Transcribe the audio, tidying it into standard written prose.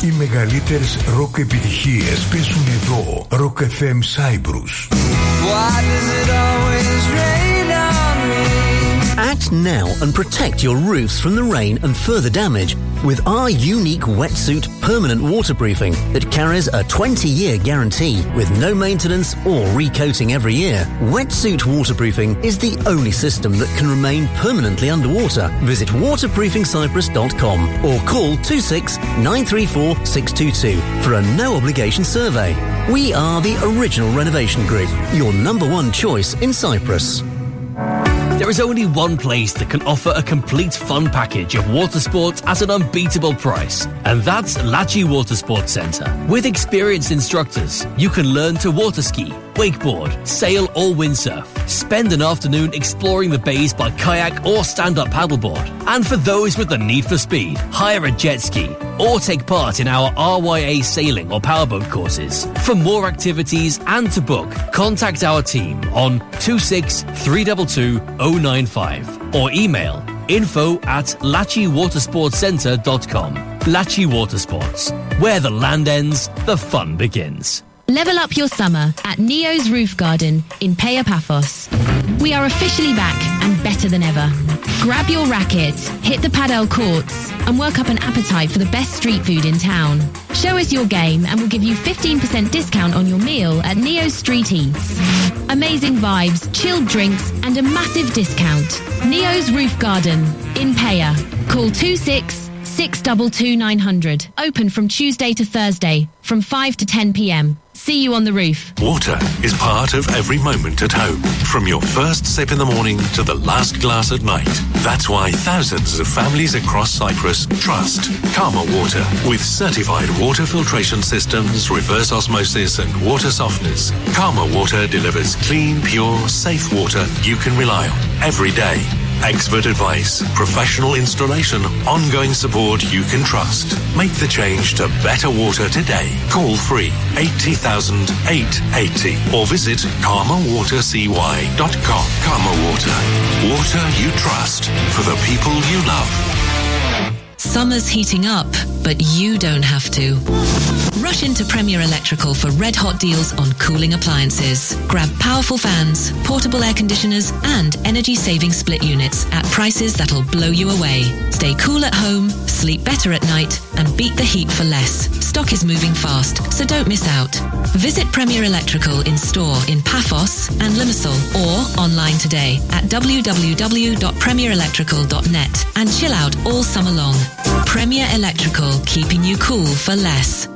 Οι μεγαλύτερες ροκ επιτυχίες παίζουν εδώ. Rock FM Cyprus. Why does it always rain on me? Act now and protect your roofs from the rain and further damage with our unique wetsuit permanent waterproofing that carries a 20-year guarantee with no maintenance or recoating every year. Wetsuit waterproofing is the only system that can remain permanently underwater. Visit waterproofingcyprus.com or call 26 934 622 for a no-obligation survey. We are the Original Renovation Group, your number one choice in Cyprus. There is only one place that can offer a complete fun package of water sports at an unbeatable price, and that's Lachi Water Sports Centre. With experienced instructors, you can learn to water ski, wakeboard, sail or windsurf, spend an afternoon exploring the bays by kayak or stand-up paddleboard, and for those with the need for speed, hire a jet ski or take part in our RYA sailing or powerboat courses. For more activities and to book, contact our team on 26 322 095 or email info@lachiwatersportscentre.com. Lachi Water Sports, where the land ends, the fun begins. Level up your summer at Neo's Roof Garden in Paya Paphos. We are officially back and better than ever. Grab your rackets, hit the padel courts, and work up an appetite for the best street food in town. Show us your game and we'll give you 15% discount on your meal at Neo's Street Eats. Amazing vibes, chilled drinks, and a massive discount. Neo's Roof Garden in Paya. Call 26 622 900. Open from Tuesday to Thursday from 5 to 10 p.m. See you on the roof. Water is part of every moment at home, from your first sip in the morning to the last glass at night. That's why thousands of families across Cyprus trust Karma Water. With certified water filtration systems, reverse osmosis and water softeners, Karma Water delivers clean, pure, safe water you can rely on every day. Expert advice, professional installation, ongoing support you can trust. Make the change to better water today. Call free 80,000 880 or visit karmawatercy.com. Karma Water. Water you trust for the people you love. Summer's heating up, but you don't have to. Rush into Premier Electrical for red-hot deals on cooling appliances. Grab powerful fans, portable air conditioners and energy-saving split units at prices that'll blow you away. Stay cool at home, sleep better at night and beat the heat for less. Stock is moving fast, so don't miss out. Visit Premier Electrical in store in Paphos and Limassol or online today at www.premierelectrical.net and chill out all summer long. Premier Electrical, keeping you cool for less.